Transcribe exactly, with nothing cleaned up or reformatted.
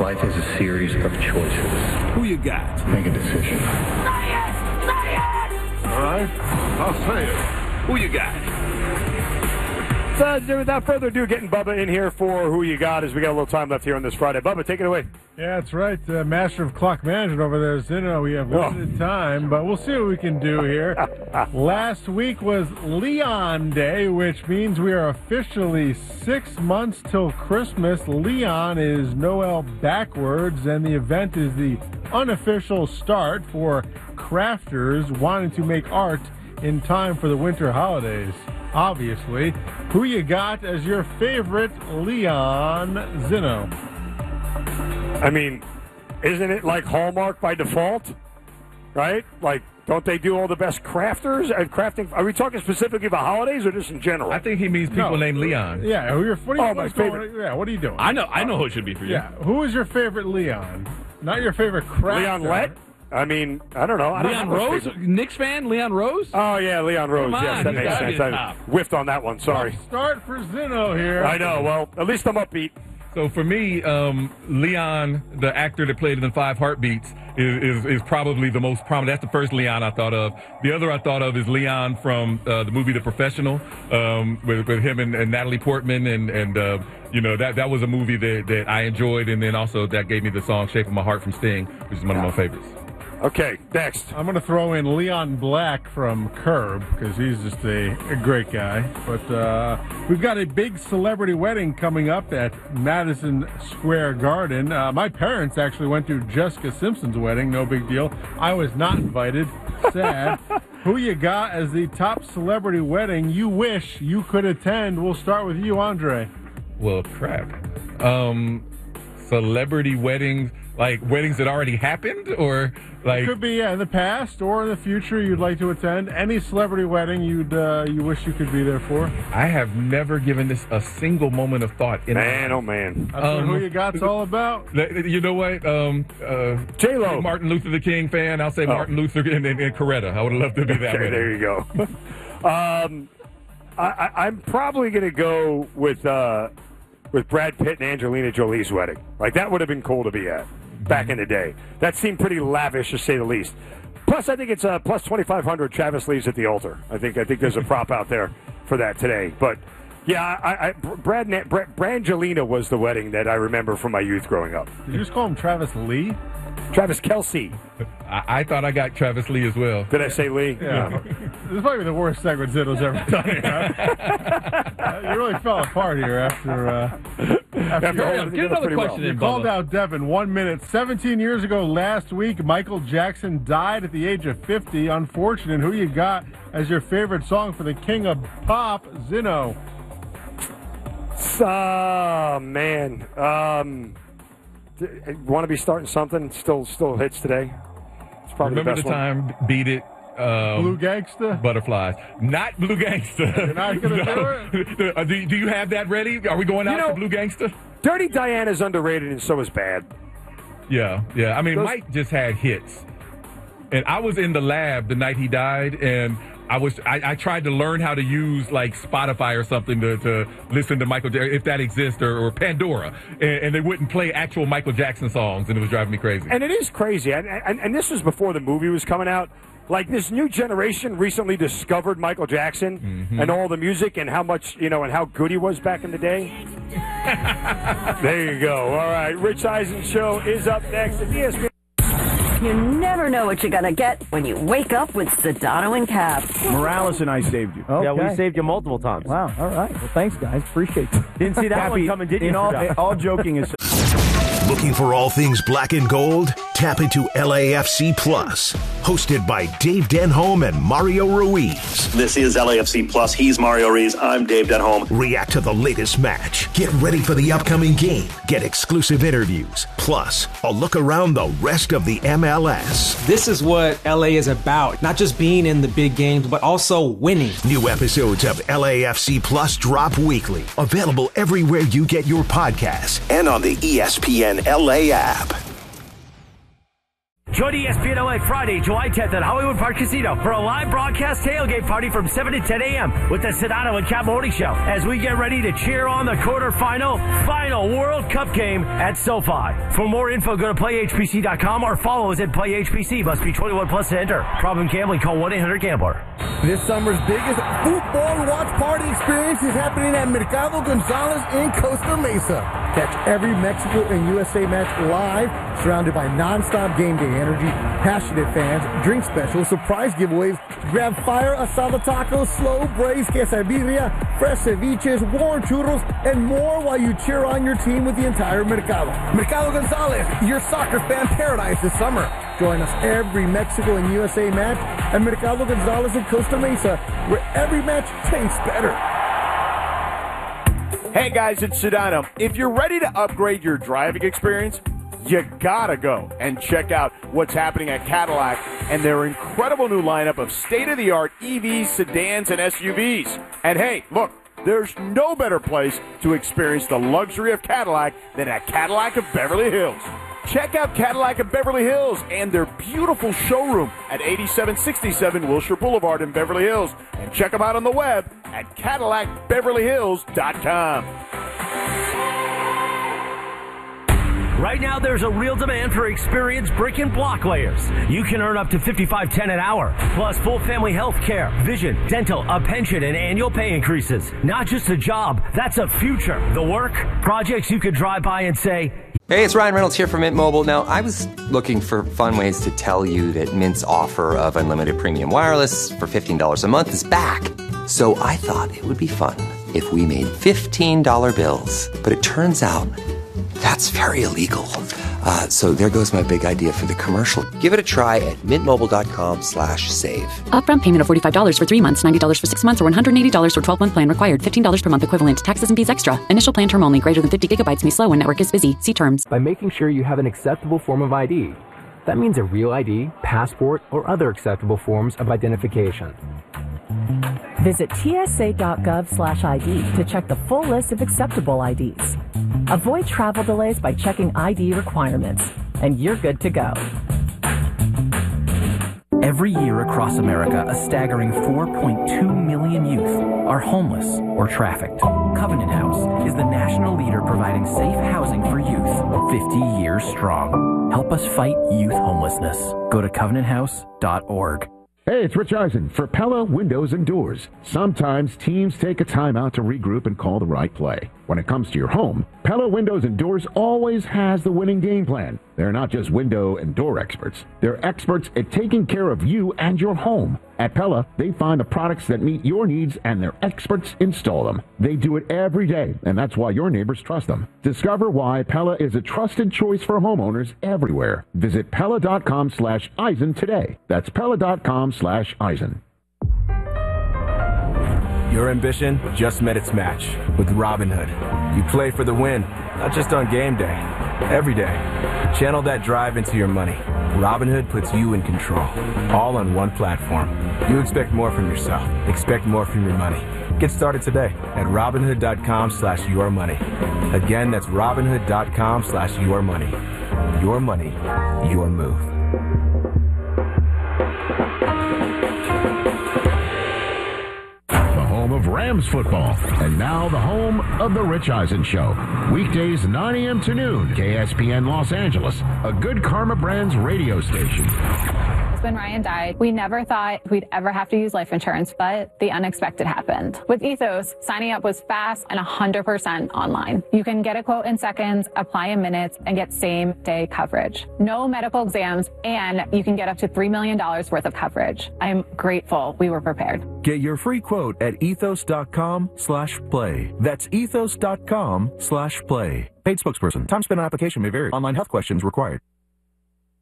Life is a series of choices. Who you got? Make a decision. Say it! Say it! All right, I'll say it. Who you got? So, without further ado, getting Bubba in here for Who You Got as we got a little time left here on this Friday. Bubba, take it away. Yeah, that's right. Uh, master of clock management over there, Zeno. We have limited oh. time, but we'll see what we can do here. Last week was Leon Day, which means we are officially six months till Christmas. Leon is Noel backwards, and the event is the unofficial start for crafters wanting to make art in time for the winter holidays. Obviously, who you got as your favorite Leon Zeno? I mean, isn't it like Hallmark by default? Right? Like, don't they do all the best crafters? Uh, crafting? Are we talking specifically about holidays or just in general? I think he means people no. named Leon. Yeah, who your what are you, oh, my favorite. Going, yeah, what are you doing? I know, I know who it should be for you. Yeah, who is your favorite Leon? Not your favorite crafter. Leon Lett? I mean, I don't know. I Leon don't Rose? Knicks fan? Leon Rose? Oh, yeah, Leon Rose. Come yes, on, that makes sense. I whiffed on that one. Sorry. Start for Zeno here. I know. Well, at least I'm upbeat. So for me, um, Leon, the actor that played in the Five Heartbeats, is, is is probably the most prominent. That's the first Leon I thought of. The other I thought of is Leon from uh, the movie The Professional, um, with, with him and, and Natalie Portman, and and uh, you know that that was a movie that, that I enjoyed, and then also that gave me the song "Shape of My Heart" from Sting, which is one of my favorites. Okay, next. I'm going to throw in Leon Black from Curb because he's just a, a great guy. But uh, we've got a big celebrity wedding coming up at Madison Square Garden. Uh, my parents actually went to Jessica Simpson's wedding. No big deal. I was not invited. Sad. Who you got as the top celebrity wedding you wish you could attend? We'll start with you, Andre. Well, crap. Um, celebrity weddings. Like weddings that already happened, or like it could be yeah, in the past or in the future you'd like to attend any celebrity wedding you'd uh, you wish you could be there for. I have never given this a single moment of thought. In man, oh man, that's um, what Who You Got's all about. You know what? Um, uh, J Lo, Martin Luther the King fan. I'll say oh. Martin Luther and, and, and Coretta. I would love to be that. Okay, there you go. um, I, I, I'm probably going to go with uh, with Brad Pitt and Angelina Jolie's wedding. Like that would have been cool to be at. Back in the day. That seemed pretty lavish, to say the least. Plus, I think it's uh, plus twenty-five hundred Travis leaves at the altar. I think I think there's a prop out there for that today. But, yeah, I, I, Brad, Brad Brangelina was the wedding that I remember from my youth growing up. Did you just call him Travis Lee? Travis Kelce. I, I thought I got Travis Lee as well. Did I say Lee? Yeah. No. This might be the worst segment Zitto's ever done here. uh, you really fell apart here after... Uh, After After all, all, get another question well. in, You called out Devin. One minute. seventeen years ago last week, Michael Jackson died at the age of fifty. Unfortunate. Who you got as your favorite song for the king of pop, Zeno? Oh, man. Um, want to be starting something? Still still hits today. It's probably Remember the, best the time, one. Beat It. Um, Blue Gangsta? Butterflies. Not Blue Gangsta. You're not going to no. do it? do, do you have that ready? Are we going out you know, for Blue Gangsta? Dirty Diana's underrated and so is Bad. Yeah, yeah. I mean, Those... Mike just had hits. And I was in the lab the night he died, and I was I, I tried to learn how to use, like, Spotify or something to, to listen to Michael Jackson, if that exists, or, or Pandora. And, and they wouldn't play actual Michael Jackson songs, and it was driving me crazy. And it is crazy. And, and, and this was before the movie was coming out. Like, this new generation recently discovered Michael Jackson mm-hmm. and all the music and how much, you know, and how good he was back in the day. There you go. All right. Rich Eisen Show is up next at E S P N. You never know what you're going to get when you wake up with Sedano and Cap. Morales and I saved you. Okay. Yeah, we saved you multiple times. Wow. All right. Well, thanks, guys. Appreciate it. Didn't see that Cappy, one coming, did you? In all, all joking aside. Looking for all things black and gold? Tap into L A F C Plus, hosted by Dave Denholm and Mario Ruiz. This is L A F C Plus. He's Mario Ruiz. I'm Dave Denholm. React to the latest match. Get ready for the upcoming game. Get exclusive interviews. Plus, a look around the rest of the M L S. This is what L A is about. Not just being in the big games, but also winning. New episodes of L A F C Plus drop weekly. Available everywhere you get your podcasts and on the E S P N L A app. Join E S P N L A Friday, July tenth at Hollywood Park Casino for a live broadcast tailgate party from seven to ten a.m. with the Sedano and Cat Morning Show as we get ready to cheer on the quarterfinal final World Cup game at SoFi. For more info, go to play H P C dot com or follow us at Play H P C. Must be twenty-one plus to enter. Problem gambling, call one eight hundred gambler. This summer's biggest football watch party experience is happening at Mercado Gonzalez in Costa Mesa. Catch every Mexico and U S A match live, surrounded by non-stop game day energy, passionate fans, drink specials, surprise giveaways, grab fire asada tacos, slow braised quesadilla, fresh ceviches, warm churros, and more while you cheer on your team with the entire Mercado. Mercado Gonzalez, your soccer fan paradise this summer. Join us every Mexico and U S A match at Mercado Gonzalez in Costa Mesa, where every match tastes better. Hey guys, it's Sedano. If you're ready to upgrade your driving experience, you gotta go and check out what's happening at Cadillac and their incredible new lineup of state-of-the-art E Vs, sedans, and S U Vs. And hey, look, there's no better place to experience the luxury of Cadillac than at Cadillac of Beverly Hills. Check out Cadillac of Beverly Hills and their beautiful showroom at eighty-seven sixty-seven Wilshire Boulevard in Beverly Hills. And check them out on the web at Cadillac Beverly Hills dot com. Right now, there's a real demand for experienced brick and block layers. You can earn up to fifty-five ten an hour, plus full family health care, vision, dental, a pension, and annual pay increases. Not just a job, that's a future. The work, projects you could drive by and say, hey, it's Ryan Reynolds here from Mint Mobile. Now, I was looking for fun ways to tell you that Mint's offer of unlimited premium wireless for fifteen dollars a month is back. So I thought it would be fun if we made fifteen dollar bills. But it turns out that's very illegal. Uh, so there goes my big idea for the commercial. Give it a try at mintmobile.com slash save. Upfront payment of forty-five dollars for three months, ninety dollars for six months, or one hundred eighty dollars for twelve-month plan required. fifteen dollars per month equivalent. Taxes and fees extra. Initial plan term only. Greater than fifty gigabytes may slow when network is busy. See terms. By making sure you have an acceptable form of I D. That means a real I D, passport, or other acceptable forms of identification. Visit T S A dot gov slash I D to check the full list of acceptable I Ds. Avoid travel delays by checking I D requirements, and you're good to go. Every year across America, a staggering four point two million youth are homeless or trafficked. Covenant House is the national leader providing safe housing for youth, fifty years strong. Help us fight youth homelessness. Go to covenant house dot org. Hey, it's Rich Eisen for Pella Windows and Doors. Sometimes teams take a timeout to regroup and call the right play. When it comes to your home, Pella Windows and Doors always has the winning game plan. They're not just window and door experts. They're experts at taking care of you and your home. At Pella, they find the products that meet your needs and their experts install them. They do it every day, and that's why your neighbors trust them. Discover why Pella is a trusted choice for homeowners everywhere. Visit Pella.com slash Eisen today. That's Pella.com slash Eisen. Your ambition just met its match with Robinhood. You play for the win, not just on game day, every day. Channel that drive into your money. Robinhood puts you in control, all on one platform. You expect more from yourself. Expect more from your money. Get started today at Robinhood.com slash your money. Again, that's Robinhood.com slash your money. Your money, your move. Of Rams football, and now the home of the Rich Eisen Show. Weekdays nine a.m. to noon, K S P N Los Angeles, a Good Karma Brands radio station. When Ryan died, we never thought we'd ever have to use life insurance, but the unexpected happened. With Ethos, signing up was fast and one hundred percent online. You can get a quote in seconds, apply in minutes, and get same-day coverage. No medical exams, and you can get up to three million dollars worth of coverage. I'm grateful we were prepared. Get your free quote at ethos.com slash play. That's ethos.com slash play. Paid spokesperson. Time spent on application may vary. Online health questions required.